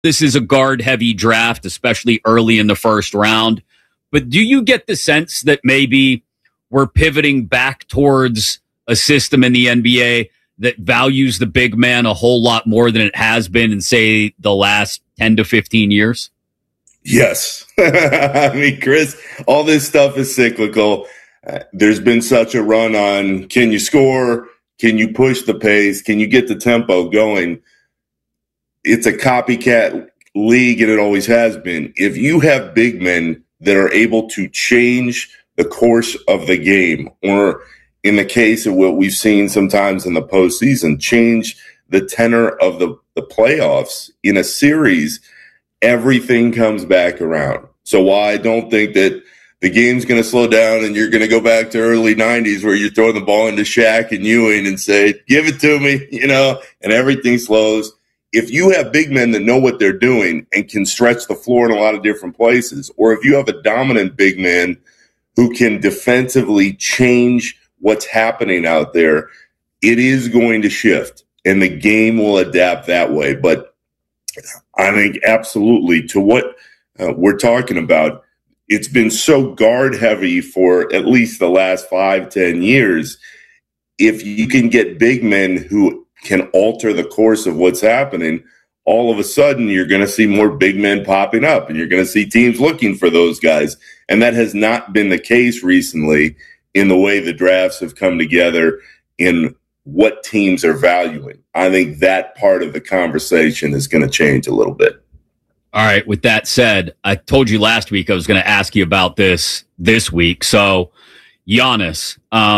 this is a guard-heavy draft, especially early in the first round. But do you get the sense that maybe we're pivoting back towards a system in the NBA that values the big man a whole lot more than it has been in, say, the last 10 to 15 years? Yes. I mean, Chris, all this stuff is cyclical. There's been such a run on, can you score? Can you push the pace? Can you get the tempo going? It's a copycat league, and it always has been. If you have big men that are able to change the course of the game, or in the case of what we've seen sometimes in the postseason, change the tenor of the playoffs in a series, everything comes back around. So while I don't think that the game's going to slow down and you're going to go back to early 90s where you're throwing the ball into Shaq and Ewing and say, give it to me, and everything slows. If you have big men that know what they're doing and can stretch the floor in a lot of different places, or if you have a dominant big man who can defensively change what's happening out there, it is going to shift and the game will adapt that way. But I think absolutely to what we're talking about, it's been so guard heavy for at least the last 5-10 years. If you can get big men who can alter the course of what's happening, all of a sudden you're going to see more big men popping up and you're going to see teams looking for those guys. And that has not been the case recently in the way the drafts have come together in what teams are valuing. I think that part of the conversation is going to change a little bit. All right. With that said, I told you last week I was going to ask you about this week. So, Giannis,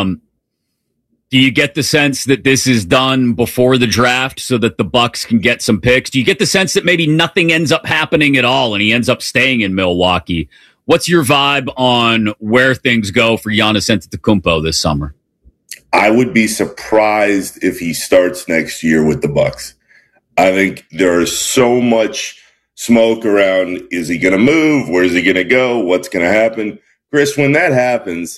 do you get the sense that this is done before the draft so that the Bucks can get some picks? Do you get the sense that maybe nothing ends up happening at all and he ends up staying in Milwaukee? What's your vibe on where things go for Giannis Antetokounmpo this summer? I would be surprised if he starts next year with the Bucks. I think there is so much smoke around. Is he going to move? Where is he going to go? What's going to happen? Chris, when that happens,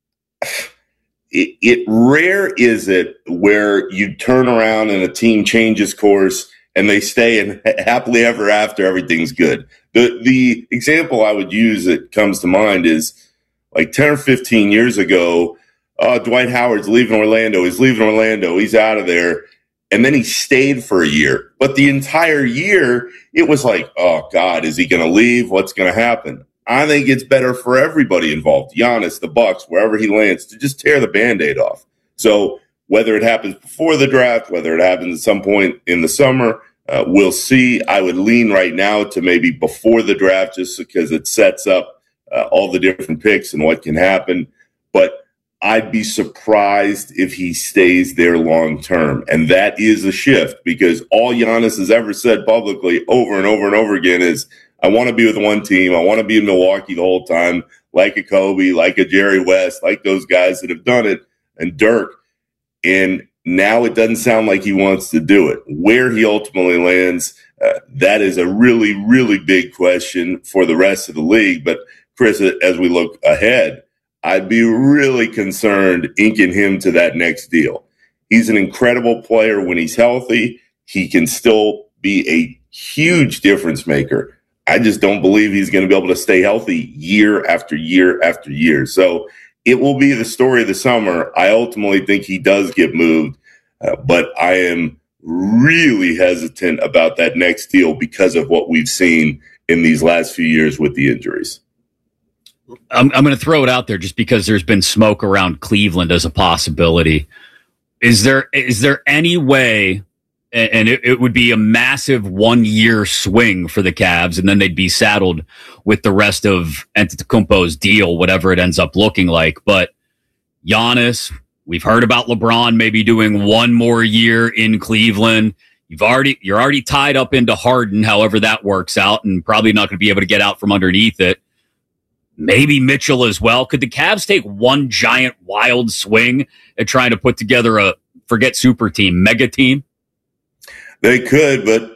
it rare is it where you turn around and a team changes course and they stay and happily ever after everything's good. The example I would use that comes to mind is like 10 or 15 years ago, Dwight Howard's leaving Orlando. He's leaving Orlando. He's out of there. And then he stayed for a year. But the entire year, it was like, oh, God, is he going to leave? What's going to happen? I think it's better for everybody involved, Giannis, the Bucks, wherever he lands, to just tear the Band-Aid off. So whether it happens before the draft, whether it happens at some point in the summer, we'll see. I would lean right now to maybe before the draft just because it sets up all the different picks and what can happen. But I'd be surprised if he stays there long term. And that is a shift because all Giannis has ever said publicly over and over and over again is, I want to be with one team. I want to be in Milwaukee the whole time, like a Kobe, like a Jerry West, like those guys that have done it, and Dirk. And now it doesn't sound like he wants to do it. Where he ultimately lands, that is a really, really big question for the rest of the league. But Chris, as we look ahead, I'd be really concerned inking him to that next deal. He's an incredible player when he's healthy. He can still be a huge difference maker. I just don't believe he's going to be able to stay healthy year after year after year. So it will be the story of the summer. I ultimately think he does get moved, but I am really hesitant about that next deal because of what we've seen in these last few years with the injuries. I'm going to throw it out there just because there's been smoke around Cleveland as a possibility. Is there any way, and it would be a massive 1-year swing for the Cavs, and then they'd be saddled with the rest of Antetokounmpo's deal, whatever it ends up looking like. But Giannis, we've heard about LeBron maybe doing one more year in Cleveland. You're already tied up into Harden, however that works out, and probably not going to be able to get out from underneath it. Maybe Mitchell as well. Could the Cavs take one giant wild swing at trying to put together a, forget super team, mega team? They could, but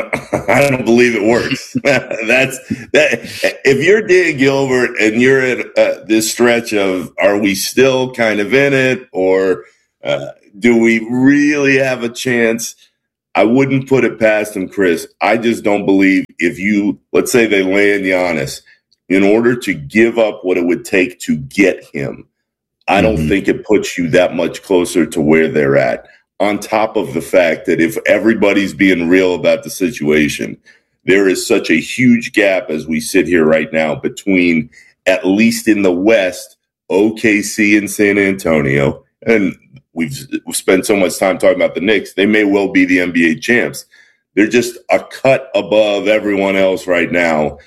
I don't believe it works. That's that. If you're Dan Gilbert and you're at this stretch of, are we still kind of in it, or do we really have a chance? I wouldn't put it past them, Chris. I just don't believe let's say they land Giannis, in order to give up what it would take to get him, I don't think it puts you that much closer to where they're at. On top of the fact that if everybody's being real about the situation, there is such a huge gap as we sit here right now between, at least in the West, OKC and San Antonio. And we've spent so much time talking about the Knicks. They may well be the NBA champs. They're just a cut above everyone else right now.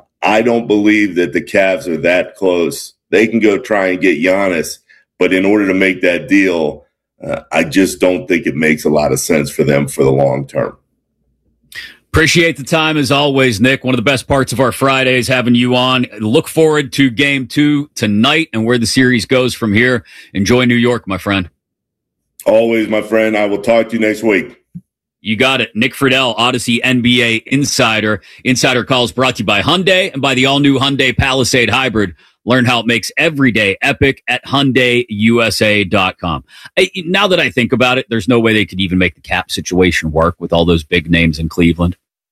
I don't believe that the Cavs are that close. They can go try and get Giannis, but in order to make that deal, I just don't think it makes a lot of sense for them for the long term. Appreciate the time as always, Nick. One of the best parts of our Fridays having you on. Look forward to Game 2 tonight and where the series goes from here. Enjoy New York, my friend. Always, my friend. I will talk to you next week. You got it. Nick Friedell, Odyssey NBA Insider. Insider Calls brought to you by Hyundai and by the all-new Hyundai Palisade Hybrid. Learn how it makes every day epic at HyundaiUSA.com. Now that I think about it, there's no way they could even make the cap situation work with all those big names in Cleveland.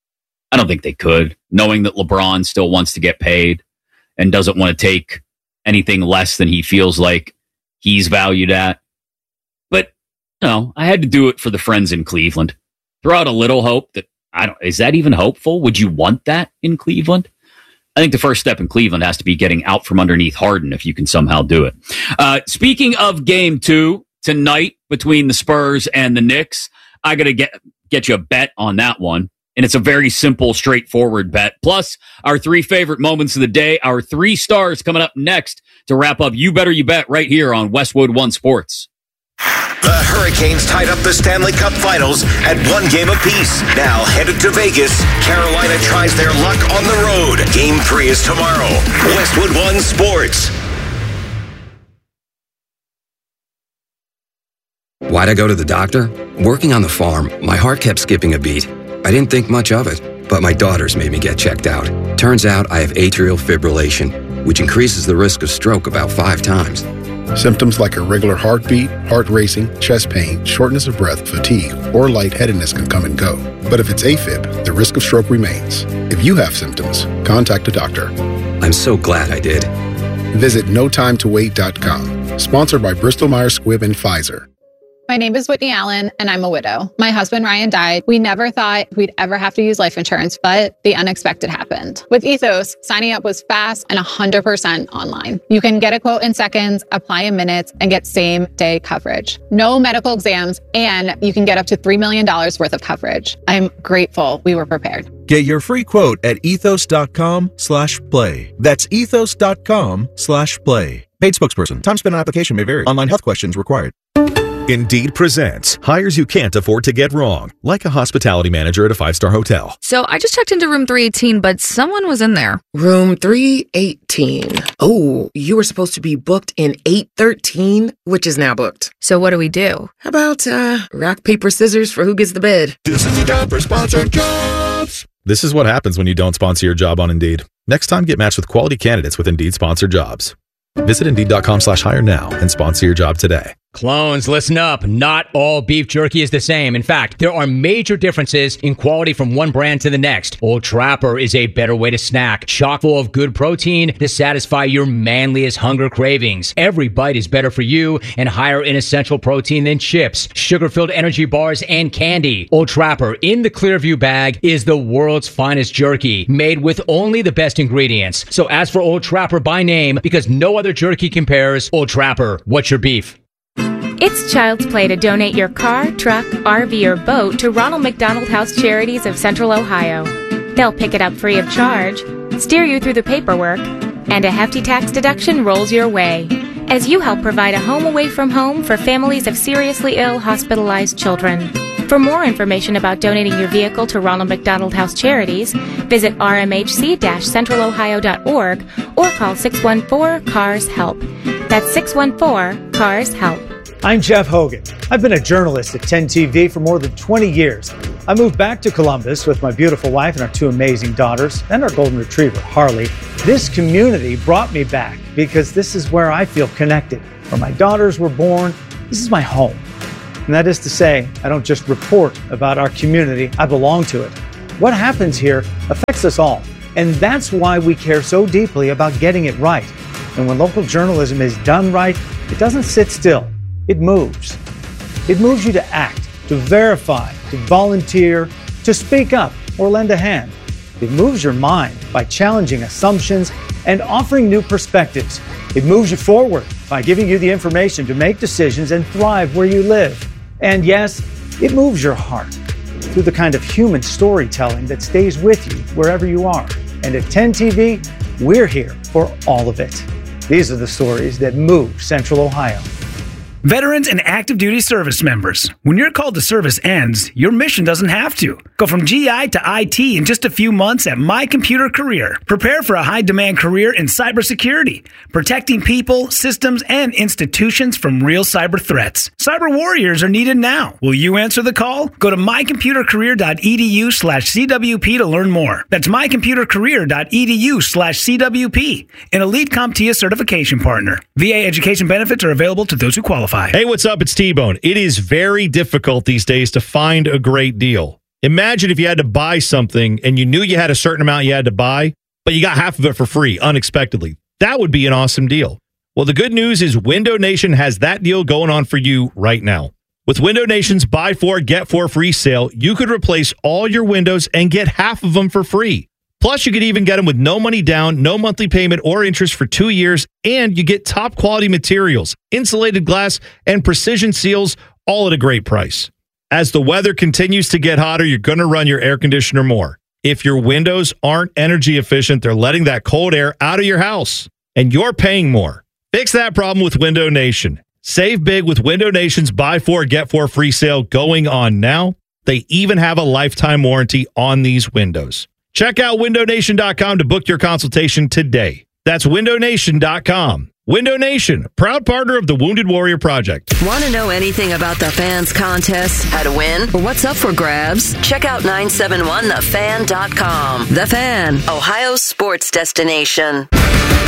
I don't think they could, knowing that LeBron still wants to get paid and doesn't want to take anything less than he feels like he's valued at. But, I had to do it for the friends in Cleveland. Throw out a little hope that, is that even hopeful? Would you want that in Cleveland? I think the first step in Cleveland has to be getting out from underneath Harden if you can somehow do it. Speaking of Game 2 tonight between the Spurs and the Knicks, I got to get you a bet on that one. And it's a very simple, straightforward bet. Plus, our 3 favorite moments of the day, our 3 stars coming up next to wrap up You Better You Bet right here on Westwood One Sports. The Hurricanes tied up the Stanley Cup Finals at 1 game apiece. Now headed to Vegas, Carolina tries their luck on the road. Game 3 is tomorrow. Westwood One Sports. Why'd I go to the doctor? Working on the farm, my heart kept skipping a beat. I didn't think much of it, but my daughters made me get checked out. Turns out I have atrial fibrillation, which increases the risk of stroke about 5 times. Symptoms like irregular heartbeat, heart racing, chest pain, shortness of breath, fatigue, or lightheadedness can come and go. But if it's AFib, the risk of stroke remains. If you have symptoms, contact a doctor. I'm so glad I did. Visit notimetowait.com. Sponsored by Bristol Myers Squibb and Pfizer. My name is Whitney Allen, and I'm a widow. My husband, Ryan, died. We never thought we'd ever have to use life insurance, but the unexpected happened. With Ethos, signing up was fast and 100% online. You can get a quote in seconds, apply in minutes, and get same-day coverage. No medical exams, and you can get up to $3 million worth of coverage. I'm grateful we were prepared. Get your free quote at ethos.com/play. That's ethos.com/play. Paid spokesperson. Time spent on application may vary. Online health questions required. Indeed presents hires you can't afford to get wrong, like a hospitality manager at a 5-star hotel. So I just checked into room 318, but someone was in there. Room 318. Oh, you were supposed to be booked in 813, which is now booked. So what do we do? How about rock, paper, scissors for who gets the bed? This is the time for sponsored jobs. This is what happens when you don't sponsor your job on Indeed. Next time, get matched with quality candidates with Indeed sponsored jobs. Visit Indeed.com/hire now and sponsor your job today. Clones, listen up. Not all beef jerky is the same. In fact, there are major differences in quality from one brand to the next. Old Trapper is a better way to snack, chock full of good protein to satisfy your manliest hunger cravings. Every bite is better for you and higher in essential protein than chips, sugar-filled energy bars, and candy. Old Trapper in the Clearview bag is the world's finest jerky, made with only the best ingredients. So ask for Old Trapper by name because no other jerky compares. Old Trapper, what's your beef? It's child's play to donate your car, truck, RV, or boat to Ronald McDonald House Charities of Central Ohio. They'll pick it up free of charge, steer you through the paperwork, and a hefty tax deduction rolls your way as you help provide a home away from home for families of seriously ill, hospitalized children. For more information about donating your vehicle to Ronald McDonald House Charities, visit rmhc-centralohio.org or call 614-CARS-HELP. That's 614-CARS-HELP. I'm Jeff Hogan. I've been a journalist at 10 TV for more than 20 years. I moved back to Columbus with my beautiful wife and our 2 amazing daughters and our golden retriever, Harley. This community brought me back because this is where I feel connected. Where my daughters were born, this is my home. And that is to say, I don't just report about our community, I belong to it. What happens here affects us all. And that's why we care so deeply about getting it right. And when local journalism is done right, it doesn't sit still. It moves. It moves you to act, to verify, to volunteer, to speak up or lend a hand. It moves your mind by challenging assumptions and offering new perspectives. It moves you forward by giving you the information to make decisions and thrive where you live. And yes, it moves your heart through the kind of human storytelling that stays with you wherever you are. And at 10 TV, we're here for all of it. These are the stories that move Central Ohio. Veterans and active duty service members, when your call to service ends, your mission doesn't have to. Go from GI to IT in just a few months at My Computer Career. Prepare for a high-demand career in cybersecurity, protecting people, systems, and institutions from real cyber threats. Cyber warriors are needed now. Will you answer the call? Go to mycomputercareer.edu/CWP to learn more. That's mycomputercareer.edu/CWP, an elite CompTIA certification partner. VA education benefits are available to those who qualify. Hey, what's up? It's T-Bone. It is very difficult these days to find a great deal. Imagine if you had to buy something and you knew you had a certain amount you had to buy, but you got half of it for free unexpectedly. That would be an awesome deal. Well, the good news is Window Nation has that deal going on for you right now. With Window Nation's Buy 4, Get 4 free sale, you could replace all your windows and get half of them for free. Plus, you could even get them with no money down, no monthly payment or interest for 2 years, and you get top quality materials, insulated glass, and precision seals, all at a great price. As the weather continues to get hotter, you're going to run your air conditioner more. If your windows aren't energy efficient, they're letting that cold air out of your house, and you're paying more. Fix that problem with Window Nation. Save big with Window Nation's Buy 4, Get 4 free sale going on now. They even have a lifetime warranty on these windows. Check out windownation.com to book your consultation today. That's windownation.com. Window Nation, proud partner of the Wounded Warrior Project. Want to know anything about the Fans contest, how to win, or what's up for grabs? Check out 971thefan.com. The Fan, Ohio's sports destination.